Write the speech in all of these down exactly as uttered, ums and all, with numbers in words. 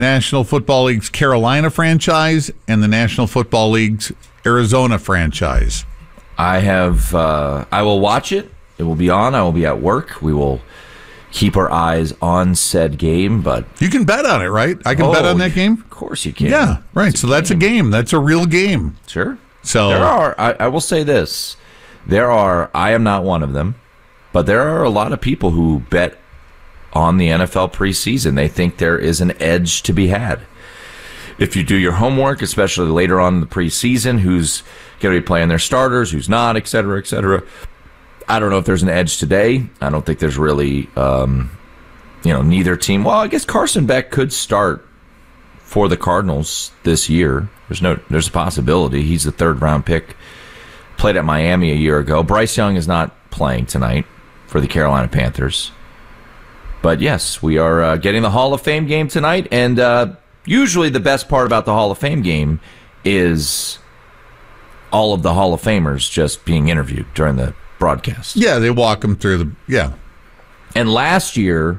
National Football League's Carolina franchise and the National Football League's Arizona franchise. I have. Uh, I will watch it. It will be on. I will be at work. We will keep our eyes on said game. But you can bet on it, right? I can oh, bet on that game. Of course you can. Yeah, right. It's so that's a game. That's a real game. Sure. So there are. I, I will say this: there are. I am not one of them, but there are a lot of people who bet on the N F L preseason. They think there is an edge to be had. If you do your homework, especially later on in the preseason, who's going to be playing their starters, who's not, et cetera, et cetera. I don't know if there's an edge today. I don't think there's really, um, you know, neither team. Well, I guess Carson Beck could start for the Cardinals this year. There's no, there's a possibility. He's the third round pick. Played at Miami a year ago. Bryce Young is not playing tonight for the Carolina Panthers. But yes, we are uh, getting the Hall of Fame game tonight, and uh, usually the best part about the Hall of Fame game is all of the Hall of Famers just being interviewed during the broadcast. Yeah, they walk them through the, yeah. And last year,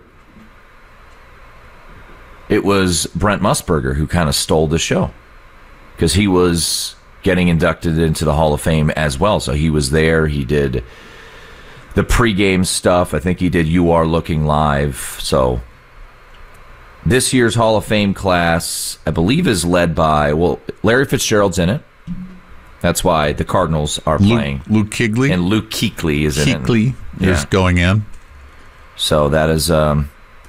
it was Brent Musburger who kind of stole the show because he was getting inducted into the Hall of Fame as well. So he was there. He did the pregame stuff. I think he did You Are Looking Live. So this year's Hall of Fame class, I believe, is led by, well, Larry Fitzgerald's in it. That's why the Cardinals are playing. Luke, Luke Kuechly. And Luke Kuechly is in it. Kuechly is yeah. going in. So that is um,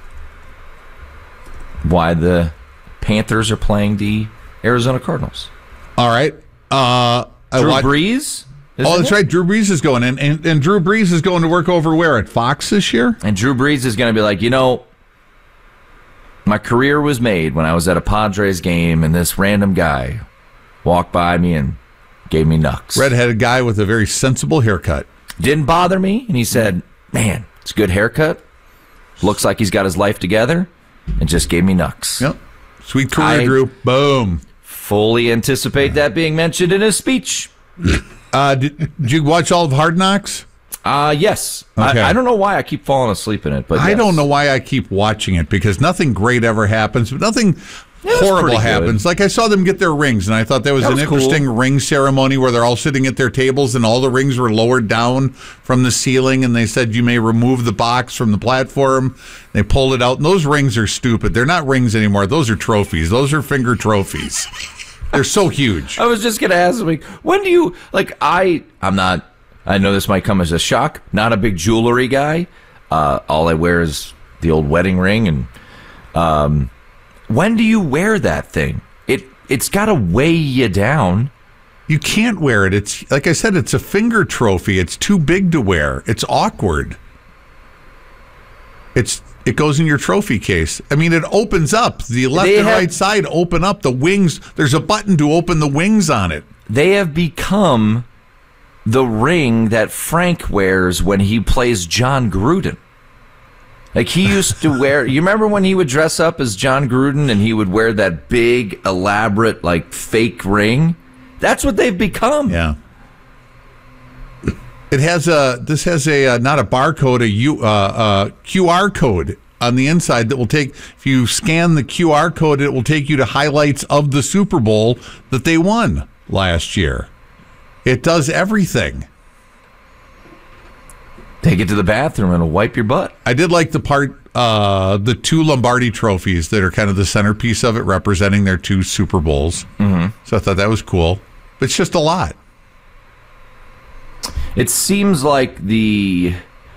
why the Panthers are playing the Arizona Cardinals. All right. Uh, Drew I watched, Brees? Oh, that's it? right. Drew Brees is going in. And, and Drew Brees is going to work over where? At Fox this year? And Drew Brees is going to be like, you know, my career was made when I was at a Padres game and this random guy walked by me and gave me knucks. Redheaded guy with a very sensible haircut. Didn't bother me. And he said, man, it's a good haircut. Looks like he's got his life together. And just gave me knucks. Yep. Sweet career, I Drew. Boom. Fully anticipate that being mentioned in his speech. Uh, did, did you watch all of Hard Knocks? Uh, yes. Okay. I, I don't know why I keep falling asleep in it, but I yes. don't know why I keep watching it because nothing great ever happens. Nothing was horrible pretty happens. good. Like I saw them get their rings, and I thought that was, That an was interesting cool. ring ceremony where they're all sitting at their tables and all the rings were lowered down from the ceiling, and they said you may remove the box from the platform. They pulled it out, and those rings are stupid. They're not rings anymore. Those are trophies. Those are finger trophies. They're so huge. I was just going to ask, like, when do you, like, I, I'm not, I know this might come as a shock, not a big jewelry guy. Uh, all I wear is the old wedding ring. And um, when do you wear that thing? It, it's got to weigh you down. You can't wear it. It's, like I said, it's a finger trophy. It's too big to wear. It's awkward. It's, it goes in your trophy case. I mean, it opens up. The left They and have- right side open up. The wings, there's a button to open the wings on it. They have become the ring that Frank wears when he plays John Gruden. Like, he used to wear, you remember when he would dress up as John Gruden and he would wear that big, elaborate, like, fake ring? That's what they've become. Yeah. It has a, this has a, uh, not a barcode, a U, uh, uh, Q R code on the inside that will take, if you scan the Q R code, it will take you to highlights of the Super Bowl that they won last year. It does everything. Take it to the bathroom and it'll wipe your butt. I did like the part, uh, the two Lombardi trophies that are kind of the centerpiece of it, representing their two Super Bowls. Mm-hmm. So I thought that was cool. But it's just a lot. It seems like the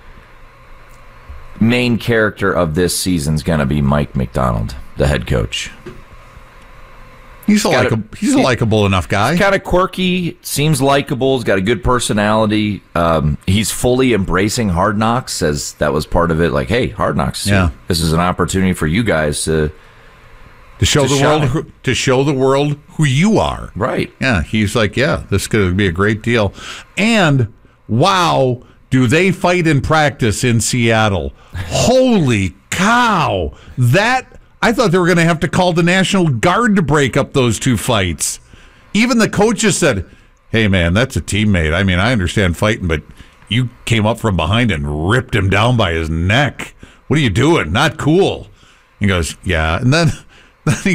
main character of this season's going to be Mike McDonald, the head coach. He's a, Got likable, a- he's a likable enough guy. Kind of quirky, seems likable, he's got a good personality. Um, he's fully embracing Hard Knocks, says that was part of it. Like, hey, Hard Knocks, Yeah. this is an opportunity for you guys to... To show To the shine. world, who, to show the world who you are. Right. Yeah, he's like, yeah, this is going to be a great deal. And wow, do they fight in practice in Seattle? Holy cow! That I thought they were going to have to call the National Guard to break up those two fights. Even the coaches said, "Hey, man, that's a teammate. I mean, I understand fighting, but you came up from behind and ripped him down by his neck. What are you doing? Not cool." He goes, "Yeah," and then. Then he